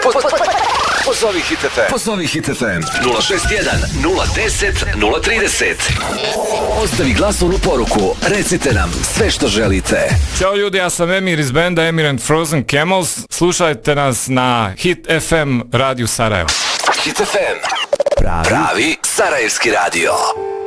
Pozovi Hit FM. Pozovi Hit FM. 061 010 030. Ostavi glasovnu poruku. Recite nam sve što želite. Ćao ljudi, ja sam Emir iz benda Emir and Frozen Camels. Slušajte nas na Hit FM radiju Sarajevo. Hit FM. Pravi sarajevski radio.